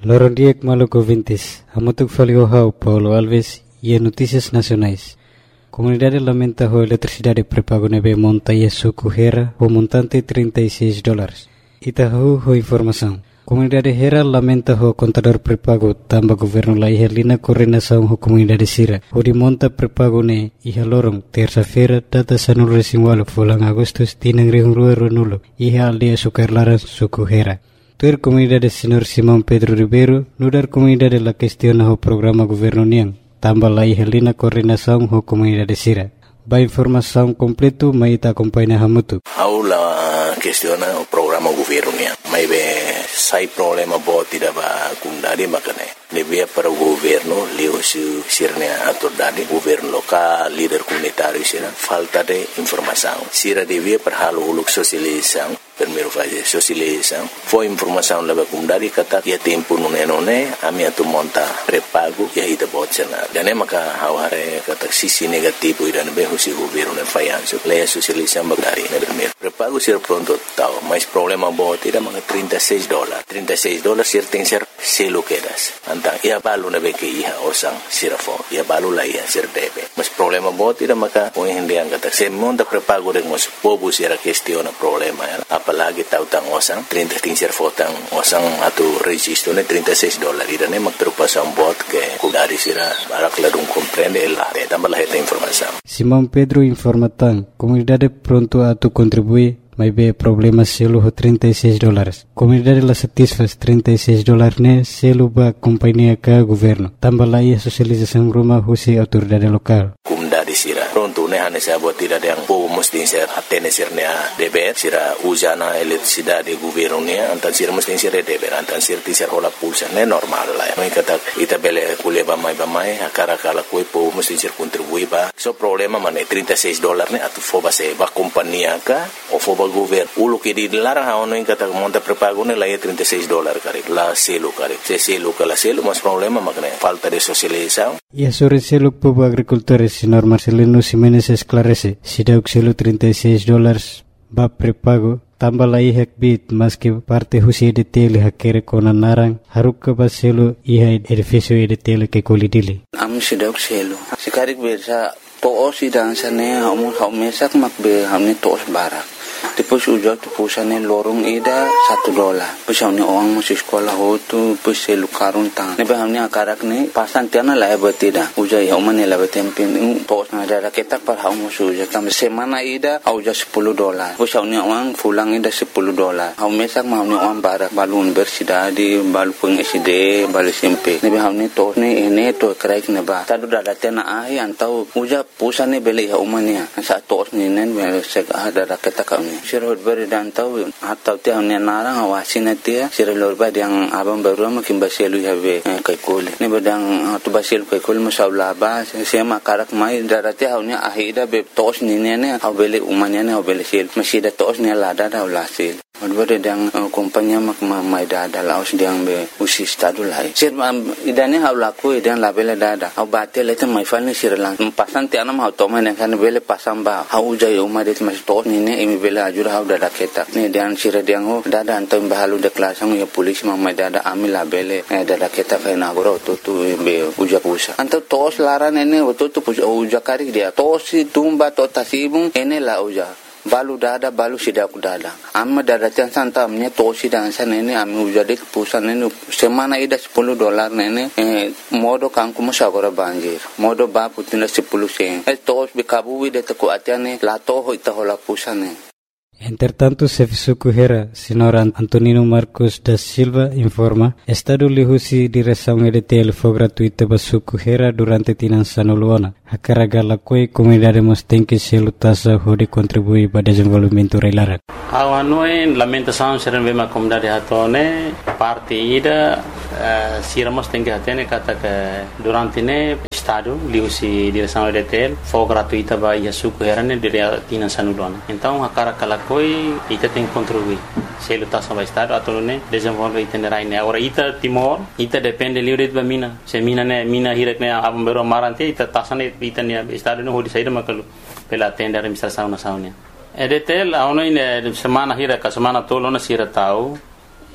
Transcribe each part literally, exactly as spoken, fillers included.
Lorondiek Maluco Vintis, Amutuk Faliohau, Paulo Alves e Notícias Nacionais. Comunidade lamenta a eletricidade prepago nebe monta e suco Hera, o montante trinta e seis dólares. Itahu ho informação. Comunidade Hera lamenta o contador prepago tamba governo la ihelina coordenação ho comunidade Sira. O de monta prepago ne iha lorong terça-feira data sanul resimwalo fulang Agustus tinang rihung rua runulo iha aldea sukarlaran suco Hera. Tuer comunidade Senhor Simão Pedro Ribeiro nudar comunidade la questiona o programa governo niang tamba la ihelina coordenação ho comunidade Sira. Ba informação completo mai ta acompanha hamutu. Aula questiona o programa governo niang. Mai be sai problema bo tidak ba kundari makane. Nebia para o governo leo su sirne autoridade governo local líder comunitário sira falta de informação. Sira devia para halo uluk socialização primeiro fazer socialização. Foi informação leva kundari kata ya tempo nune nune ami atu monta prepago ya ida botsena. Dane maka haware kata sisi negativo ida be husi governo ne fayanso. Leia socialização bagari ne primeiro. Prepago sira pronto tau, mas problema bo tidak maka trinta e seis dólares. trinta e seis dólares sir tem ser selo quedas. Antang ia balu na be ke iha osang sirafo. Ia balu la iha sir debe. Mas problema bo tidak maka o hindi ang kata se monta prepago de mos pobu sira questiona problema ya. Apalagi tautang osang trinta tem ser fotang osang atu registro ne trinta e seis dólares. Ida ne magpreocupação bot que kudari sira barak ladung comprende ela. Tambah lah esta informação. Simão Pedro informa tan comunidade pronto a tu contribuir. Mas be problema selo ho trinta e seis dólares. Comunidade la satisfaz trinta e seis dólares ne selo ba companhia ka governo. Tambah la ia socialização rumah husi autoridade lokal. Comunidade sira pronto ne hane sa buat tidak yang po mesti ser atene sirnya deber sira usana eletricidade governo ne antan sira mesti ser deber antan sira ti ser hola pulsa ne normal la. Mai kata ita bele kule ba mai ba mai akara kala koi po mesti ser contribui ba. So problema mane trinta e seis dólares ne atu foba se ba companhia ka o foba governo ulo que dilarang haono in kata monta prepago ne la trinta e seis dólares kare la selo kare se selo kala selo mas problema makne falta de socialização. E sobre selo povo agricultores senhor Marcelino Ximenes esclarece si dauk selo trinta e seis dólares ba prepago tambah la ihek bit mas que parte husi de tele hakere kona narang haruk ba selo iha edificio de tele que kolidili am si dauk selo sikarik bersa to si dan sane hamu hamesak makbe hamni tos barak. Depois ujar tu pusane lorong ida satu dolar. Depois hamni orang masih sekolah ho tu depois selu karun tang. Nebe hamni akarak ni pasan tiana la betida. Ujar ya umane la betempin tos na ada ketak par hamu ujar kam semana ida ujar sepuluh dolar. Depois hamni orang pulang ida sepuluh dolar. Hamu mesak hamni orang barak balun bersidadi balu peng S D balu S M P. Nebe hamni tos ni ene to kraik neba. Tadu dada tiana ahi antau ujar pusane beli ya umane. Sa tos ni nen sek ada ketak sira beri dan tahu atau tiang ni narang awasin dia sira lorba yang abang baru makin basilu habe kai kole ni badang tu basilu kai kole masalah ba sema karak mai darati haunya ahida be tos ni ne ne habele umanya ne habele sel masih tos ni lada da ulasil Odbere dang kompanya mak mai dada laos diang be usi stadu lai. Sir idane hau laku idan labele dada. Hau bate lete mai falni sirlang. Pasan ti anam hau toma ne kan bele pasang ba. Hau jai uma det mas tos ni ne imi bele ajur hau dada keta. Ni diang sir diang ho dada antam bahalu de klasang ya polis mai dada ami labele dada keta kai na goro tu tu be uja pusa. Antam tos laran ene tu tu uja kari dia. Tos tumba to tasibung ene la uja. Balu dada balu sidak dada amma dada tiang santa amnya tosi dan sana ini ami ujade kepusan ini semana ida sepuluh dolar nene eh, modo kangku musagora banjir modo ba putina sepuluh sen eh tos bikabu wide teku atiane la toho itahola pusane. Entretanto, Serviço Correira, senhor Antonino Marcos da Silva informa, Estado lihusi direção E D T L foi gratuita para Correira durante Tinançano Luana. A carga la coi comunidade mostém que se lutassa de contribuir para o desenvolvimento reilara. A noi lamentação serem bem a comunidade hatone parte ida sira mostém que hatene kata que durante ne Estado lihusi direção E D T L foi gratuita para Iasu Correira ne dire Tinançano Luana. Então a carga la coi ita tem que contribuir. Se lutassa para Estado atau ne desenvolver itinerário ne. Agora ita Timor ita depende livre de mina. Se mina ne mina hirek ne abam bero marante ita tasane ita ne Estado ne hodi saída makalu pela tenda administração nacional. E D T L a ono ine semana hirek semana tolo na sira tau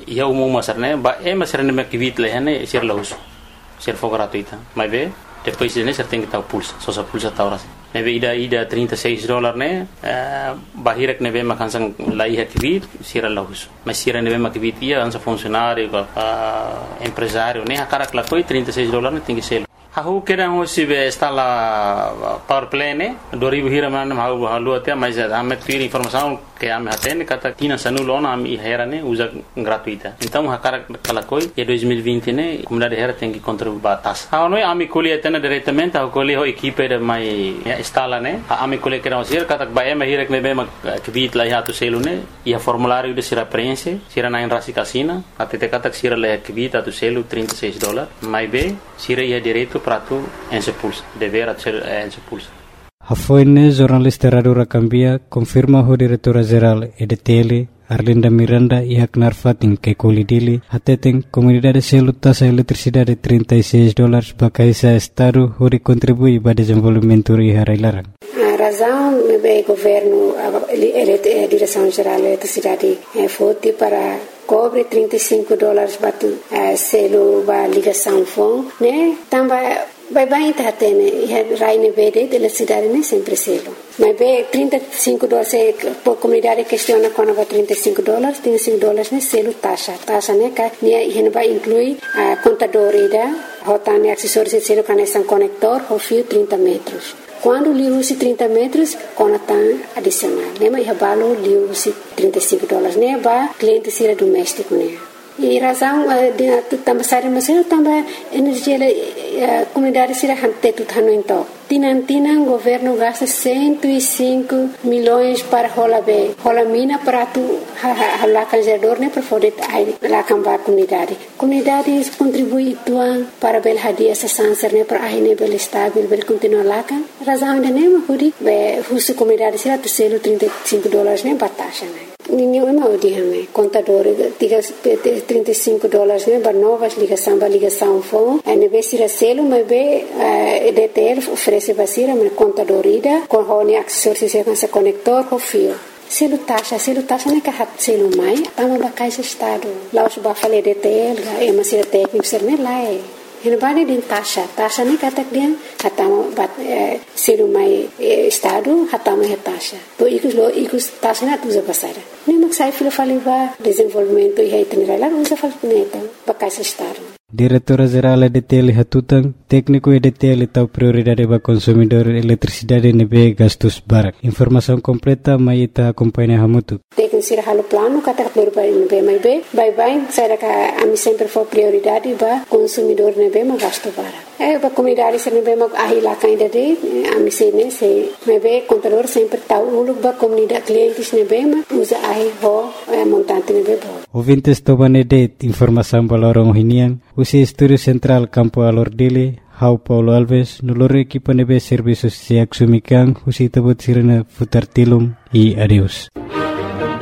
ia umum masarne ba e masarne me kivit lehane sir lahus sir for gratuita mas be depois ne ser tem que estar pulsa só sa pulsa tauras nebe ida ida trinta e seis dólares ne bahirek nebe makansang lai kivit sir lahus mas sir nebe makivit ia ansa funcionário empresário ne akarak la coi trinta e seis dólares tem que ser Aku kira hosi be instala power plant ne dua ribu hira mana mau halu atia mas ame tiri informação que ame hatene kata tina sanulona ame hera ne usa gratuita então hakara kalakoi e dois mil e vinte ne comunidade hera tem que contribuir batas ha noi ame colhe tena diretamente ha colhe ho equipe de mai instala ne ame colhe kira hosi kata ba eme hira ne be ma kvit la hatu selune ia formulário de sira prense sira na rasi casina até kata sira la kvit atu selu trinta e seis dólares mai be sira ia direito prato en se pulsa dever ser en se pulsa Hafoine jornalista Radura Cambia confirma o diretora geral E D T L Arlinda Miranda e Haknar Fatin que colidili ateten comunidade selu taxa eletricidade trinta e seis dólares para esse estado onde contribui para o desenvolvimento e harailaran. A razão é o governo, a direção geral da eletricidade é forte para cobre trinta e cinco dólares para o selo para ligação fone, né? Também vai bem tá tendo raine verde de eletricidade né sempre selo. Mas bem trinta e cinco dólares por comunidade questiona quando vai trinta e cinco dólares, trinta e cinco dólares né selo taxa, taxa né que né vai incluir a contador ida, rotane acessórios de selo conexão conector, o fio trinta metros. Quando liu-se trinta metros, conta adicional. Lembra que valor liu-se trinta e cinco dólares, né? Para cliente ser doméstico, né? E razão de também sair mas também energia a comunidade será hante tudo no então. Tinan tinan governo gasta cento e cinco milhões para rola be, rola mina para tu lá canjador né para poder lá cambar comunidade. Comunidade contribui tuan para bel hadia essa sanser né para aí né bel estável bel continuar lá kan. Razão de né mas huri be husu comunidade será tu selo trinta e cinco dólares né batasha né. Ninguém não diz contador diga trinta e cinco dólares né para novas ligação para ligação fone é vez ser selo mas be E D T L oferece basira mas contador ida com o acessório se com conector o fio selo taxa selo taxa né que hat selo mai tama bakai se estado lá os ba fale E D T L é mas ser técnico ser né lá é Ini bani din taxa, taxa ni kata dia hatama bat selu mai estado hatama he taxa. To ikus lo ikus taxa na tuza pasara. Ni maksai filo faliba desenvolvimento e itinerário usa falpuneta bakai se estado. Diretora Geral E D T L Hatutang, técnico E D T L tahu prioridade para consumidor eletricidade nebe gastos barak. Informação completa mai ita acompanha hamutu. Técnico sira halo plano kata prioridade nebe mai be, bye bye saya ka ami sempre for prioridade para consumidor nebe ma gasto barak. Eh para comunidade sira nebe ma ahila kainda de ami se ne se nebe contador sempre tahu uluk ba comunidade clientes nebe ma usa ahi ho montante nebe bo. Ouvintes tobane de informação balorong hinian usi Estúdio Central Campo Alordile, Hau Paulo Alves, noloro equipa nebe serviços siak sumikan, usi tabut sirena futar tilum e adeus.